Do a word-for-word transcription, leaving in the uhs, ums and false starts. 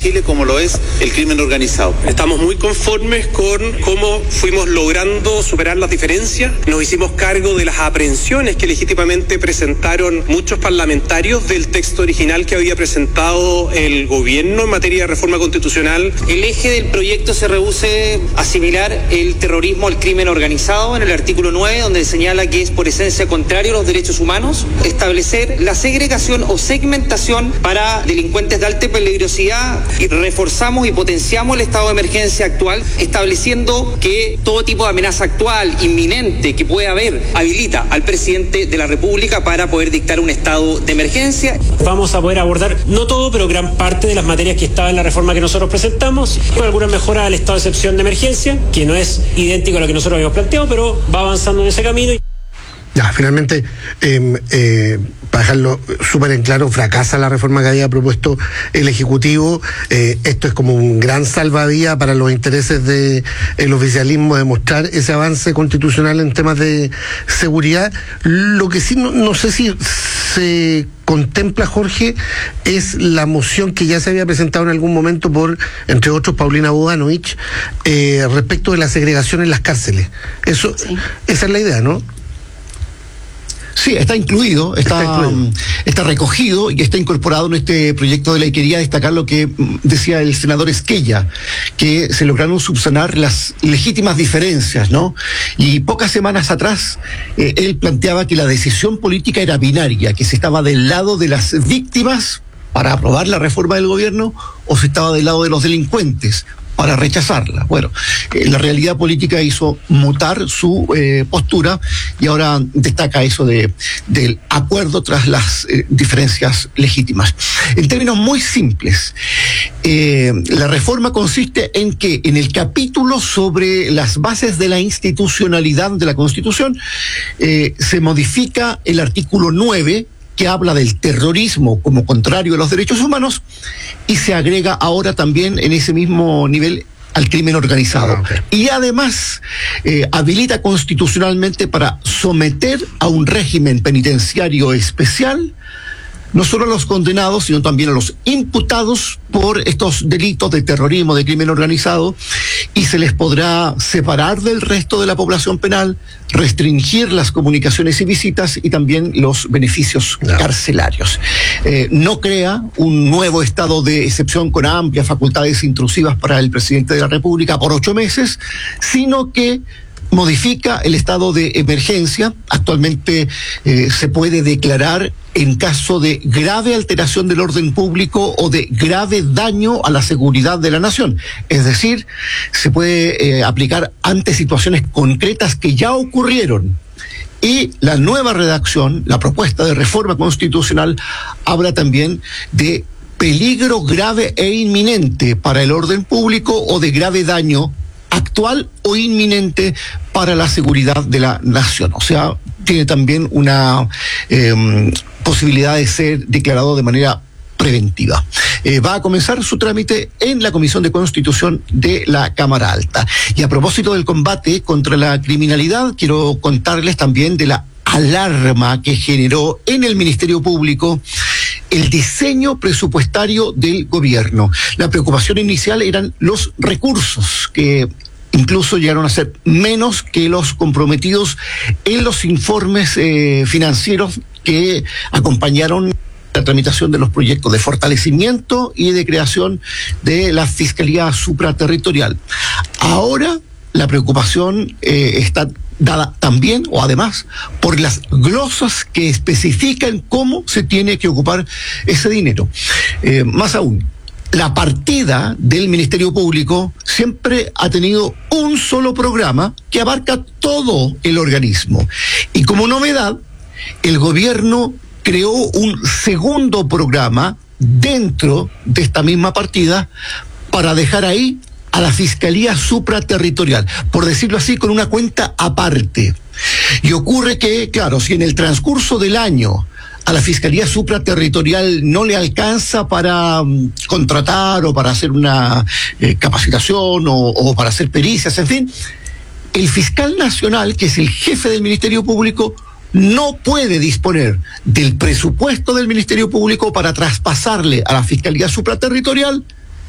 Chile como lo es el crimen organizado. Estamos muy conformes con cómo fuimos logrando superar las diferencias. Nos hicimos cargo de las aprehensiones que legítimamente presentaron muchos parlamentarios del texto original que había presentado el gobierno en materia de reforma constitucional. El eje del proyecto se reduce a asimilar el terrorismo al crimen organizado en el artículo nueve, donde señala que es por esencia contrario a los derechos humanos, establecer la segregación o segmentación para delincuentes de alta peligrosidad, y reforzamos y potenciamos el estado de emergencia actual, estableciendo que todo tipo de amenaza actual, inminente, que pueda haber, habilita al presidente de la República para poder dictar un estado de emergencia. Vamos a poder abordar, no todo, pero gran parte de las materias que estaban en la reforma que nosotros presentamos, con algunas mejoras al estado de excepción de emergencia, que no es idéntico a lo que nosotros habíamos planteado, pero va avanzando en ese camino. Ya, finalmente, eh, eh, para dejarlo súper en claro, fracasa la reforma que había propuesto el Ejecutivo. Eh, esto es como un gran salvavidas para los intereses del oficialismo de mostrar ese avance constitucional en temas de seguridad. Lo que sí, no, no sé si se contempla, Jorge, es la moción que ya se había presentado en algún momento por, entre otros, Paulina Bodanovich, eh, respecto de la segregación en las cárceles. Eso, sí. Esa es la idea, ¿no? Sí, está incluido, está, está incluido, está recogido y está incorporado en este proyecto de ley. Quería destacar lo que decía el senador Esquella, que se lograron subsanar las legítimas diferencias, ¿no? Y pocas semanas atrás, eh, él planteaba que la decisión política era binaria, que se estaba del lado de las víctimas para aprobar la reforma del gobierno o se estaba del lado de los delincuentes para rechazarla. Bueno, eh, la realidad política hizo mutar su eh, postura y ahora destaca eso de del acuerdo tras las eh, diferencias legítimas. En términos muy simples, eh, la reforma consiste en que en el capítulo sobre las bases de la institucionalidad de la Constitución eh, se modifica el artículo nueve, que habla del terrorismo como contrario a los derechos humanos, y se agrega ahora también en ese mismo nivel al crimen organizado. Ah, okay. Y además eh, habilita constitucionalmente para someter a un régimen penitenciario especial no solo a los condenados, sino también a los imputados por estos delitos de terrorismo, de crimen organizado, y se les podrá separar del resto de la población penal, restringir las comunicaciones y visitas y también los beneficios no. carcelarios. Eh, no crea un nuevo estado de excepción con amplias facultades intrusivas para el presidente de la República por ocho meses, sino que modifica el estado de emergencia. Actualmente eh, se puede declarar en caso de grave alteración del orden público o de grave daño a la seguridad de la nación. Es decir, se puede eh, aplicar ante situaciones concretas que ya ocurrieron. Y la nueva redacción, la propuesta de reforma constitucional, habla también de peligro grave e inminente para el orden público o de grave daño actual o inminente para la seguridad de la nación. O sea, tiene también una eh, posibilidad de ser declarado de manera preventiva. Eh, va a comenzar su trámite en la Comisión de Constitución de la Cámara Alta. Y a propósito del combate contra la criminalidad, quiero contarles también de la alarma que generó en el Ministerio Público el diseño presupuestario del gobierno. La preocupación inicial eran los recursos, que incluso llegaron a ser menos que los comprometidos en los informes eh, financieros que acompañaron la tramitación de los proyectos de fortalecimiento y de creación de la Fiscalía Supraterritorial. Ahora la preocupación eh, está dada también, o además, por las glosas que especifican cómo se tiene que ocupar ese dinero. Eh, más aún, la partida del Ministerio Público siempre ha tenido un solo programa que abarca todo el organismo. Y como novedad, el gobierno creó un segundo programa dentro de esta misma partida para dejar ahí a la Fiscalía Supraterritorial, por decirlo así, con una cuenta aparte. Y ocurre que, claro, si en el transcurso del año a la Fiscalía Supraterritorial no le alcanza para um, contratar o para hacer una eh, capacitación o, o para hacer pericias, en fin, el fiscal nacional, que es el jefe del Ministerio Público, no puede disponer del presupuesto del Ministerio Público para traspasarle a la Fiscalía Supraterritorial